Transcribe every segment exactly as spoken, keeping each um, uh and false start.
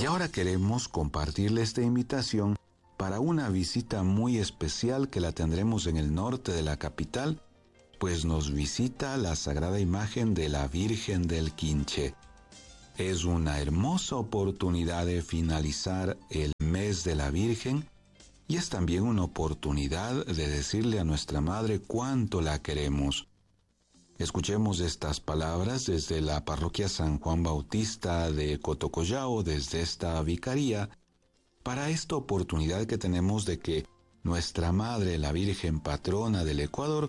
Y ahora queremos compartirle esta invitación para una visita muy especial que la tendremos en el norte de la capital, pues nos visita la Sagrada Imagen de la Virgen del Quinche. Es una hermosa oportunidad de finalizar el mes de la Virgen y es también una oportunidad de decirle a nuestra Madre cuánto la queremos. Escuchemos estas palabras desde la parroquia San Juan Bautista de Cotocollao, desde esta vicaría, para esta oportunidad que tenemos de que nuestra Madre, la Virgen Patrona del Ecuador,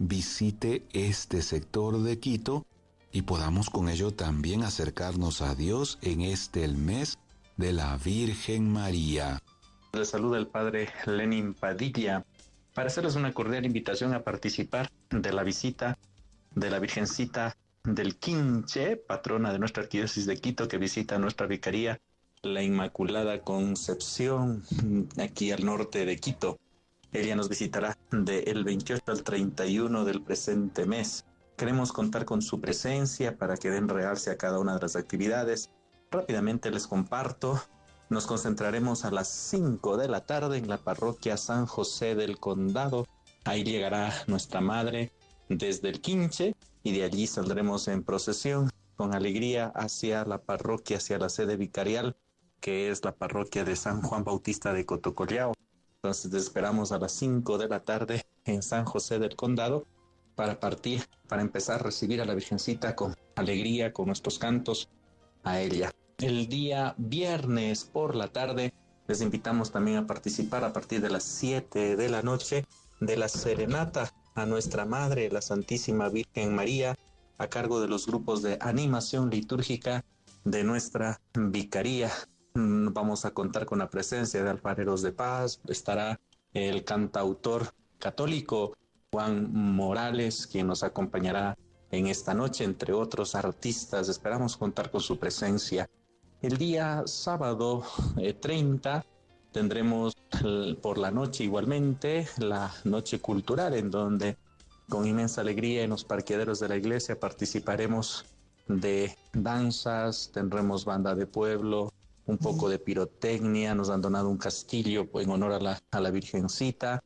visite este sector de Quito y podamos con ello también acercarnos a Dios en este el mes de la Virgen María. Les saluda el Padre Lenin Padilla para hacerles una cordial invitación a participar de la visita de la Virgencita del Quinche, patrona de nuestra arquidiócesis de Quito, que visita nuestra vicaría, la Inmaculada Concepción, aquí al norte de Quito. Ella nos visitará del veintiocho al treinta y uno del presente mes. Queremos contar con su presencia para que den realce a cada una de las actividades. Rápidamente les comparto. Nos concentraremos a las cinco de la tarde en la parroquia San José del Condado. Ahí llegará nuestra Madre desde el Quinche y de allí saldremos en procesión con alegría hacia la parroquia, hacia la sede vicarial, que es la parroquia de San Juan Bautista de Cotocollao. Entonces les esperamos a las cinco de la tarde en San José del Condado para partir, para empezar a recibir a la Virgencita con alegría, con nuestros cantos a ella. El día viernes por la tarde les invitamos también a participar a partir de las siete de la noche de la serenata a nuestra Madre, la Santísima Virgen María, a cargo de los grupos de animación litúrgica de nuestra vicaría. Vamos a contar con la presencia de alfareros de paz, estará el cantautor católico Juan Morales, quien nos acompañará en esta noche, entre otros artistas. Esperamos contar con su presencia. El día sábado eh, treinta tendremos el, por la noche igualmente la noche cultural, en donde con inmensa alegría en los parqueaderos de la iglesia participaremos de danzas, tendremos banda de pueblo, un poco de pirotecnia, nos han donado un castillo en honor a la, a la Virgencita.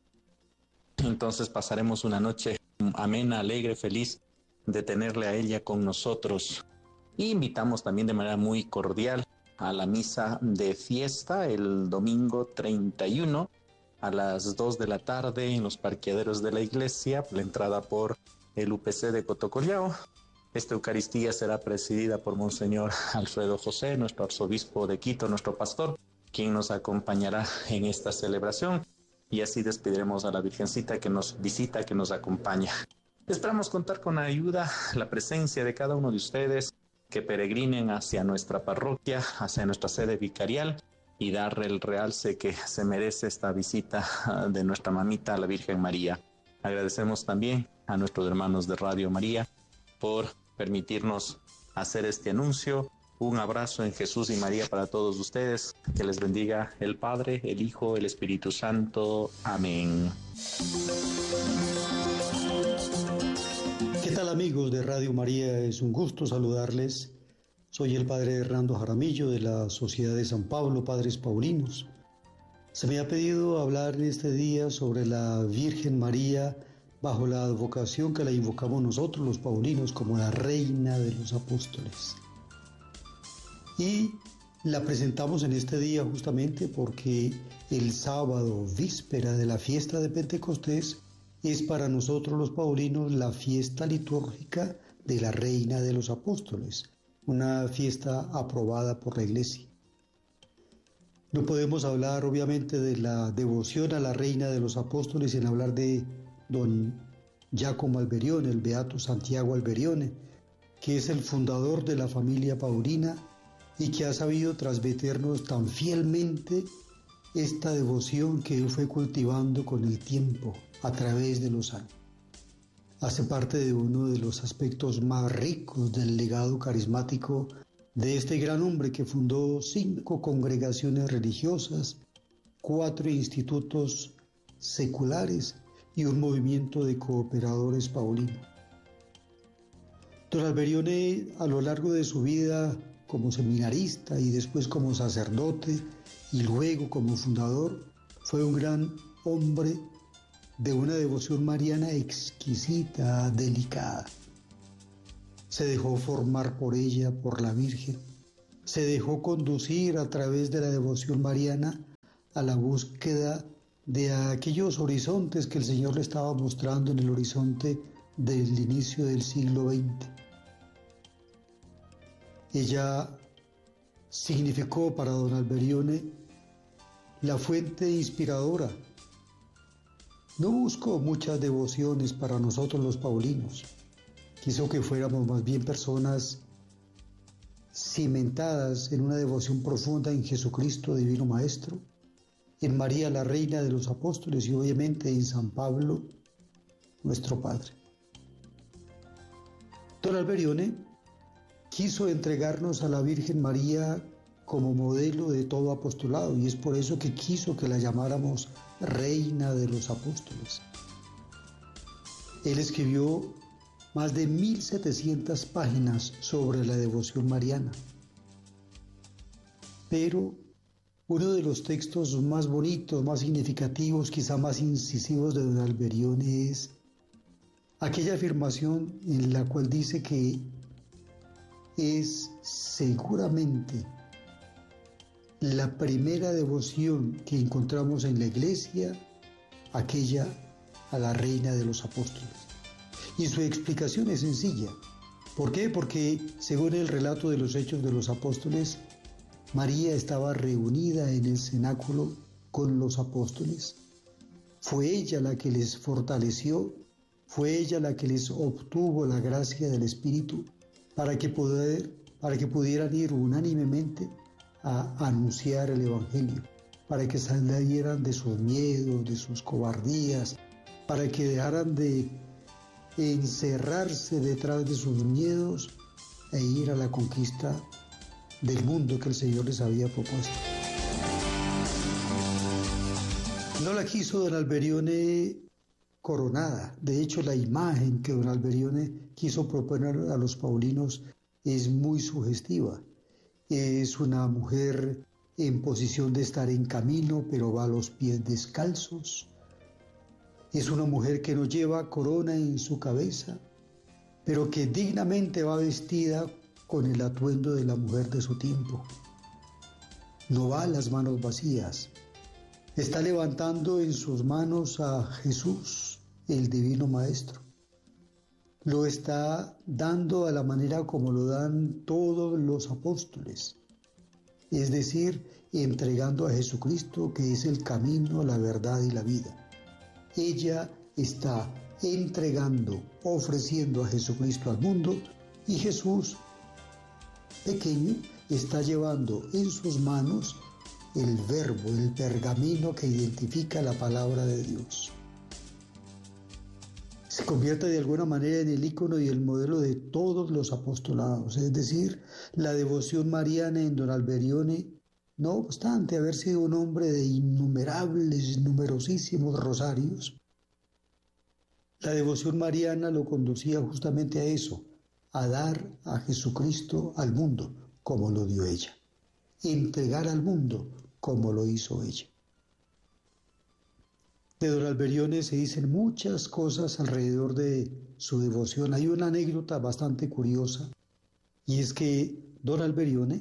Entonces pasaremos una noche amena, alegre, feliz de tenerle a ella con nosotros. Y invitamos también de manera muy cordial a la misa de fiesta el domingo treinta y uno a las dos de la tarde en los parqueaderos de la iglesia, la entrada por el U P C de Cotocollao. Esta Eucaristía será presidida por Monseñor Alfredo José, nuestro arzobispo de Quito, nuestro pastor, quien nos acompañará en esta celebración. Y así despediremos a la Virgencita que nos visita, que nos acompaña. Esperamos contar con la ayuda, la presencia de cada uno de ustedes que peregrinen hacia nuestra parroquia, hacia nuestra sede vicarial y darle el realce que se merece esta visita de nuestra mamita, la Virgen María. Agradecemos también a nuestros hermanos de Radio María por permitirnos hacer este anuncio. Un abrazo en Jesús y María para todos ustedes. Que les bendiga el Padre, el Hijo, el Espíritu Santo. Amén. ¿Qué tal, amigos de Radio María? Es un gusto saludarles. Soy el Padre Hernando Jaramillo de la Sociedad de San Pablo, Padres Paulinos. Se me ha pedido hablar en este día sobre la Virgen María bajo la advocación que la invocamos nosotros los paulinos como la Reina de los Apóstoles. Y la presentamos en este día justamente porque el sábado, víspera de la fiesta de Pentecostés, es para nosotros los paulinos la fiesta litúrgica de la Reina de los Apóstoles, una fiesta aprobada por la Iglesia. No podemos hablar obviamente de la devoción a la Reina de los Apóstoles sin hablar de don Giacomo Alberione, el beato Santiago Alberione, que es el fundador de la familia paulina y que ha sabido transmitirnos tan fielmente esta devoción que él fue cultivando con el tiempo, a través de los años. Hace parte de uno de los aspectos más ricos del legado carismático de este gran hombre que fundó cinco congregaciones religiosas, cuatro institutos seculares y un movimiento de cooperadores paulinos. Don Alberione, a lo largo de su vida, como seminarista y después como sacerdote y luego como fundador, fue un gran hombre de una devoción mariana exquisita, delicada. Se dejó formar por ella, por la Virgen, se dejó conducir a través de la devoción mariana a la búsqueda de aquellos horizontes que el Señor le estaba mostrando en el horizonte del inicio del siglo veinte. Ella significó para don Alberione la fuente inspiradora. No buscó muchas devociones para nosotros los paulinos. Quiso que fuéramos más bien personas cimentadas en una devoción profunda en Jesucristo, Divino Maestro, en María, la Reina de los Apóstoles, y obviamente en San Pablo, nuestro Padre. Don Alberione quiso entregarnos a la Virgen María como modelo de todo apostolado, y es por eso que quiso que la llamáramos Reina de los Apóstoles. Él escribió más de mil setecientas páginas sobre la devoción mariana. Pero uno de los textos más bonitos, más significativos, quizá más incisivos de don Alberione es aquella afirmación en la cual dice que es seguramente la primera devoción que encontramos en la Iglesia, aquella a la Reina de los Apóstoles. Y su explicación es sencilla. ¿Por qué? Porque según el relato de los Hechos de los Apóstoles, María estaba reunida en el cenáculo con los apóstoles. Fue ella la que les fortaleció, fue ella la que les obtuvo la gracia del Espíritu para que, poder, para que pudieran ir unánimemente a anunciar el Evangelio, para que salieran de sus miedos, de sus cobardías, para que dejaran de encerrarse detrás de sus miedos e ir a la conquista del mundo que el Señor les había propuesto. No la quiso don Alberione coronada. De hecho, la imagen que don Alberione quiso proponer a los paulinos es muy sugestiva. Es una mujer en posición de estar en camino, pero va a los pies descalzos. Es una mujer que no lleva corona en su cabeza, pero que dignamente va vestida con el atuendo de la mujer de su tiempo. No va a las manos vacías. Está levantando en sus manos a Jesús, el Divino Maestro. Lo está dando a la manera como lo dan todos los apóstoles, es decir, entregando a Jesucristo, que es el camino, la verdad y la vida. Ella está entregando, ofreciendo a Jesucristo al mundo, y Jesús, pequeño, está llevando en sus manos el verbo, el pergamino que identifica la palabra de Dios. Se convierte de alguna manera en el ícono y el modelo de todos los apostolados, es decir, la devoción mariana en don Alberione, no obstante haber sido un hombre de innumerables, numerosísimos rosarios, la devoción mariana lo conducía justamente a eso, a dar a Jesucristo al mundo como lo dio ella, entregar al mundo como lo hizo ella. De don Alberione se dicen muchas cosas alrededor de su devoción. Hay una anécdota bastante curiosa, y es que don Alberione,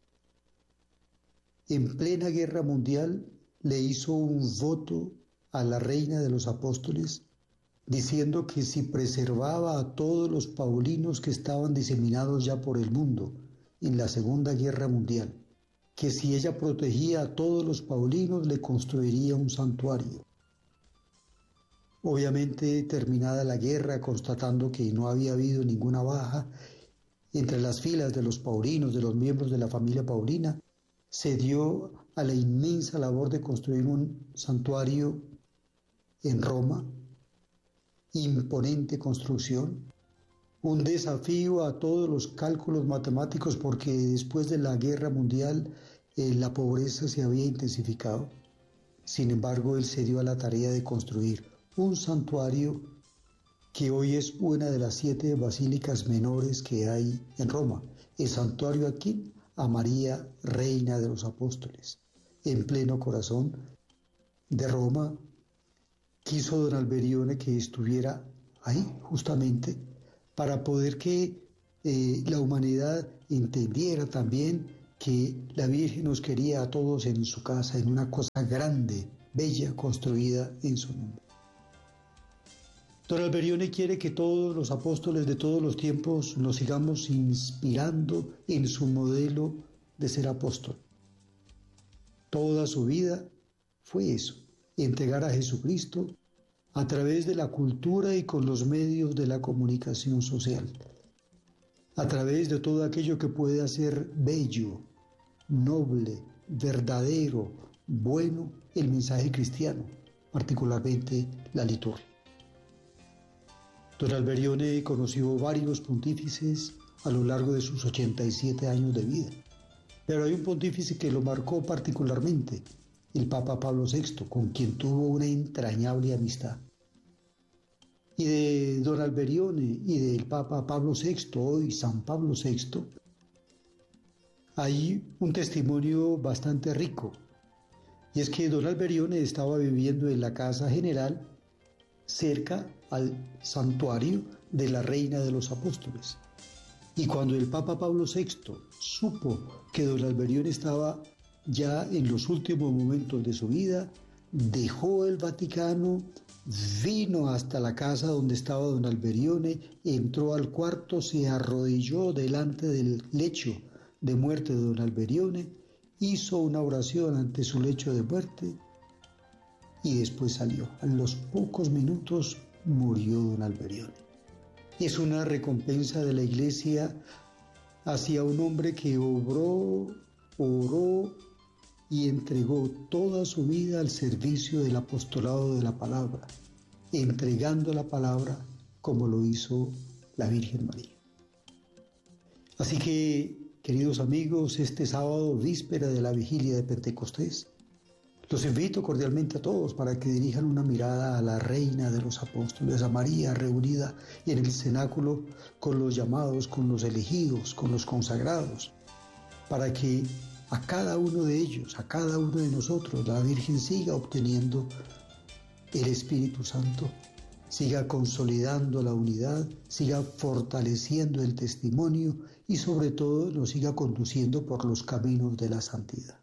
en plena guerra mundial, le hizo un voto a la Reina de los Apóstoles, diciendo que si preservaba a todos los paulinos que estaban diseminados ya por el mundo en la Segunda Guerra Mundial, que si ella protegía a todos los paulinos, le construiría un santuario. Obviamente, terminada la guerra, constatando que no había habido ninguna baja entre las filas de los paulinos, de los miembros de la familia paulina, se dio a la inmensa labor de construir un santuario en Roma, imponente construcción, un desafío a todos los cálculos matemáticos, porque después de la guerra mundial eh, la pobreza se había intensificado. Sin embargo, él se dio a la tarea de construir un santuario que hoy es una de las siete basílicas menores que hay en Roma. el santuario aquí a María, Reina de los Apóstoles, en pleno corazón de Roma. Quiso don Alberione que estuviera ahí justamente para poder que eh, la humanidad entendiera también que la Virgen nos quería a todos en su casa, en una cosa grande, bella, construida en su nombre. Don Alberione quiere que todos los apóstoles de todos los tiempos nos sigamos inspirando en su modelo de ser apóstol. Toda su vida fue eso, entregar a Jesucristo a través de la cultura y con los medios de la comunicación social, a través de todo aquello que puede hacer bello, noble, verdadero, bueno el mensaje cristiano, particularmente la liturgia. Don Alberione conoció varios pontífices a lo largo de sus ochenta y siete años de vida, pero hay un pontífice que lo marcó particularmente, el Papa Pablo sexto, con quien tuvo una entrañable amistad. Y de don Alberione y del Papa Pablo sexto, hoy San Pablo sexto, hay un testimonio bastante rico, y es que don Alberione estaba viviendo en la casa general cerca al santuario de la Reina de los Apóstoles. Y cuando el Papa Pablo sexto supo que don Alberione estaba ya en los últimos momentos de su vida, dejó el Vaticano, vino hasta la casa donde estaba don Alberione, entró al cuarto, se arrodilló delante del lecho de muerte de don Alberione, hizo una oración ante su lecho de muerte y después salió. A los pocos minutos murió don Alberione. Es una recompensa de la Iglesia hacia un hombre que obró, oró y entregó toda su vida al servicio del apostolado de la palabra, entregando la palabra como lo hizo la Virgen María. Así que, queridos amigos, este sábado, víspera de la vigilia de Pentecostés, los invito cordialmente a todos para que dirijan una mirada a la Reina de los Apóstoles, a María reunida en el cenáculo con los llamados, con los elegidos, con los consagrados, para que a cada uno de ellos, a cada uno de nosotros, la Virgen siga obteniendo el Espíritu Santo, siga consolidando la unidad, siga fortaleciendo el testimonio y sobre todo nos siga conduciendo por los caminos de la santidad.